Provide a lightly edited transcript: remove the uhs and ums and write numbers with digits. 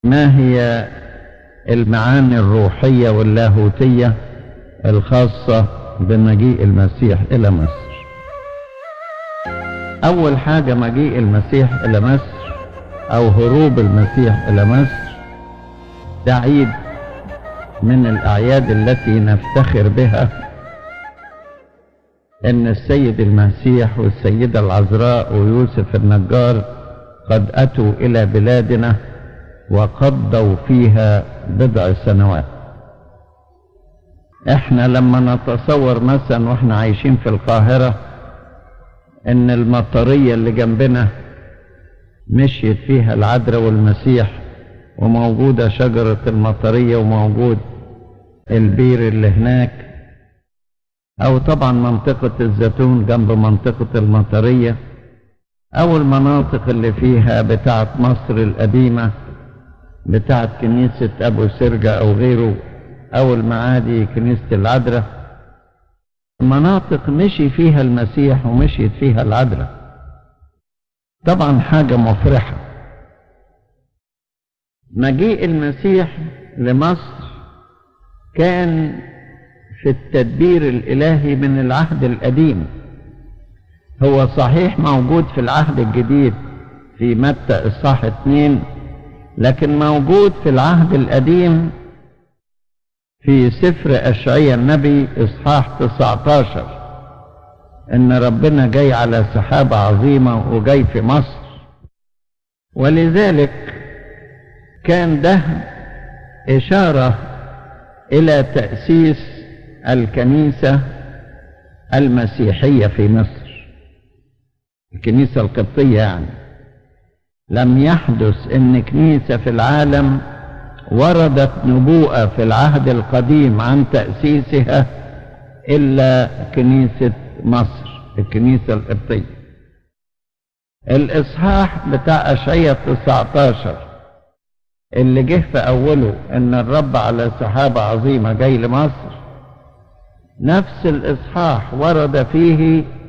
ما هي المعاني الروحية واللاهوتية الخاصة بمجيء المسيح إلى مصر؟ أول حاجة مجيء المسيح إلى مصر أو هروب المسيح إلى مصر ده عيد من الأعياد التي نفتخر بها، إن السيد المسيح والسيدة العذراء ويوسف النجار قد أتوا إلى بلادنا وقضوا فيها بضع سنوات. احنا لما نتصور مثلا واحنا عايشين في القاهرة ان المطرية اللي جنبنا مشيت فيها العذراء والمسيح، وموجودة شجرة المطرية وموجود البير اللي هناك، او طبعا منطقة الزيتون جنب منطقة المطرية، او المناطق اللي فيها بتاعت مصر القديمة بتاعت كنيسة ابو سرجة او غيره، او المعادي كنيسة العذراء، مناطق مشي فيها المسيح ومشيت فيها العذراء. طبعا حاجة مفرحة. مجيء المسيح لمصر كان في التدبير الإلهي من العهد القديم، هو صحيح موجود في العهد الجديد في متى إصحاح 2، لكن موجود في العهد القديم في سفر أشعياء النبي إصحاح 19، إن ربنا جاي على سحابة عظيمة وجاي في مصر. ولذلك كان ده إشارة إلى تأسيس الكنيسة المسيحية في مصر، الكنيسة القبطية يعني. لم يحدث إن كنيسة في العالم وردت نبوءة في العهد القديم عن تأسيسها إلا كنيسة مصر، الكنيسة القبطية. الإصحاح بتاع أشعياء 19 اللي جه في أوله إن الرب على سحابة عظيمة جاي لمصر، نفس الإصحاح ورد فيه